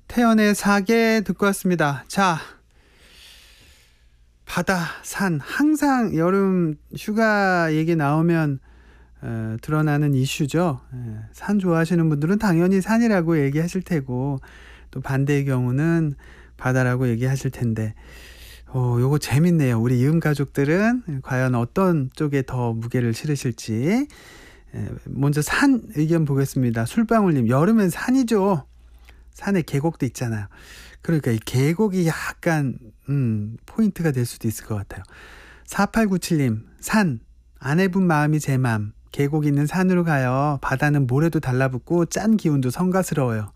태연의 사계 듣고 왔습니다. 자, 바다, 산, 항상 여름 휴가 얘기 나오면 드러나는 이슈죠. 산 좋아하시는 분들은 당연히 산이라고 얘기하실 테고, 또 반대의 경우는 바다라고 얘기하실 텐데, 요거 재밌네요. 우리 이음 가족들은 과연 어떤 쪽에 더 무게를 실으실지. 먼저 산 의견 보겠습니다. 술방울님, 여름엔 산이죠. 산에 계곡도 있잖아요. 그러니까 이 계곡이 약간 포인트가 될 수도 있을 것 같아요. 4897님, 산, 아내분 마음이 제 맘. 계곡 있는 산으로 가요. 바다는 모래도 달라붙고 짠 기운도 성가스러워요.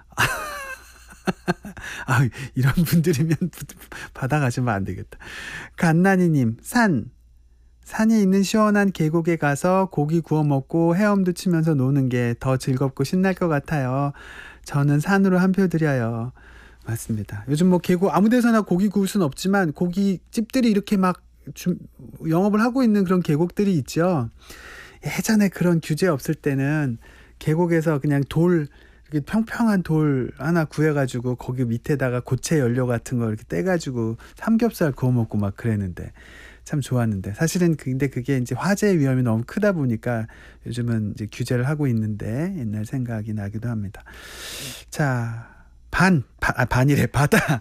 아, 이런 분들이면 바다 가시면 안 되겠다. 갓나니님, 산이 있는 시원한 계곡에 가서 고기 구워 먹고 헤엄도 치면서 노는 게 더 즐겁고 신날 것 같아요. 저는 산으로 한 표 드려요. 맞습니다. 요즘 뭐 계곡 아무 데서나 고기 구울 수는 없지만 고깃집들이 이렇게 막 영업을 하고 있는 그런 계곡들이 있죠. 예전에 그런 규제 없을 때는 계곡에서 그냥 이렇게 평평한 돌 하나 구해가지고 거기 밑에다가 고체 연료 같은 거 이렇게 떼가지고 삼겹살 구워 먹고 막 그랬는데 참 좋았는데, 사실은 근데 그게 이제 화재의 위험이 너무 크다 보니까 요즘은 이제 규제를 하고 있는데 옛날 생각이 나기도 합니다. 자, 반이래, 바다.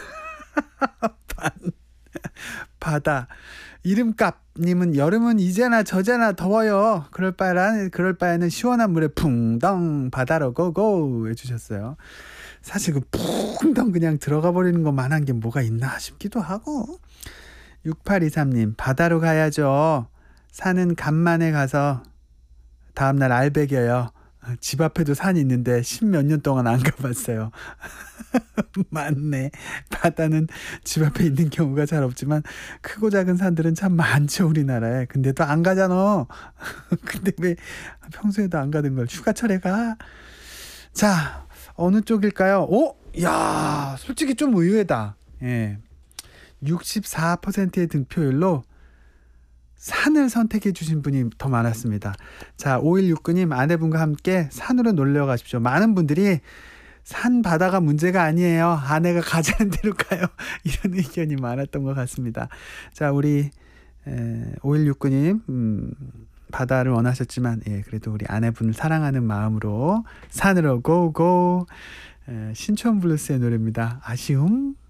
바다. 이름값님은 여름은 이제나 저제나 더워요. 그럴 바에는 시원한 물에 풍덩 바다로 고고 해주셨어요. 사실 그 풍덩 그냥 들어가 버리는 것만한 게 뭐가 있나 싶기도 하고. 6823님, 바다로 가야죠. 산은 간만에 가서 다음날 알배겨요. 집 앞에도 산이 있는데 10몇 년 동안 안 가봤어요. 맞네. 바다는 집 앞에 있는 경우가 잘 없지만 크고 작은 산들은 참 많죠, 우리나라에. 근데 또 안 가잖아. 근데 왜 평소에도 안 가던 걸 휴가철에 가? 자, 어느 쪽일까요? 야, 솔직히 좀 의외다. 예. 64%의 득표율로 산을 선택해 주신 분이 더 많았습니다. 자, 5169님, 아내분과 함께 산으로 놀러 가십시오. 많은 분들이 산 바다가 문제가 아니에요. 아내가 가자는 대로 가요. 이런 의견이 많았던 것 같습니다. 자, 우리 5169님 바다를 원하셨지만 그래도 우리 아내분을 사랑하는 마음으로 산으로 고고. 신촌 블루스의 노래입니다. 아쉬움.